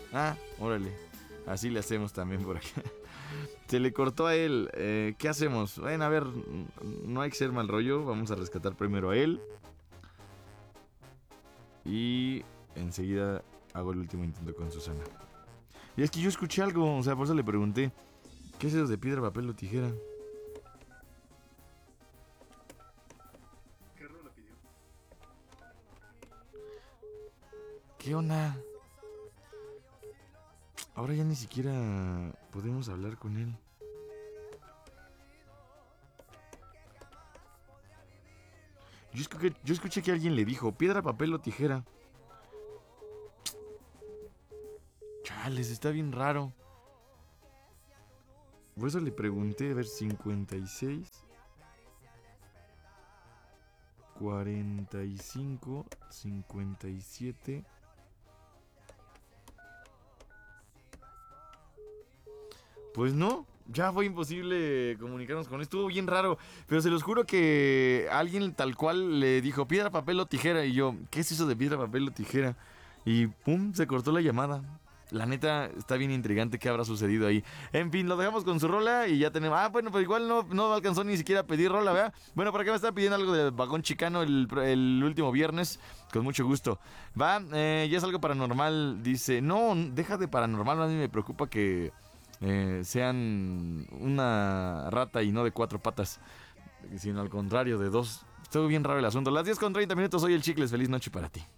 Ah, órale. Así le hacemos también por acá. Se le cortó a él. ¿Qué hacemos? Bueno, a ver, no hay que ser mal rollo. Vamos a rescatar primero a él. Y enseguida hago el último intento con Susana. Y es que yo escuché algo, o sea, por eso le pregunté. ¿Qué es eso de piedra, papel o tijera? ¿Qué rola pidió? ¿Qué onda? Ahora ya ni siquiera podemos hablar con él. Yo escuché que alguien le dijo piedra, papel o tijera. Chales, está bien raro. Por eso le pregunté, a ver, 56, 45, 57. Pues no, ya fue imposible comunicarnos con él. Estuvo bien raro, pero se los juro que alguien tal cual le dijo piedra, papel o tijera. Y yo, ¿qué es eso de piedra, papel o tijera? Y pum, se cortó la llamada. La neta, está bien intrigante qué habrá sucedido ahí. En fin, lo dejamos con su rola y ya tenemos... Ah, bueno, pero igual no alcanzó ni siquiera a pedir rola, ¿verdad? Bueno, por acá me está pidiendo algo del Vagón Chicano el último viernes. Con mucho gusto. Va, ya es algo paranormal. Dice, no, deja de paranormal. A mí me preocupa que sean una rata y no de 4 patas, sino al contrario, de 2. Estuvo bien raro el asunto. Las 10:30 minutos, soy el Chicles. Feliz noche para ti.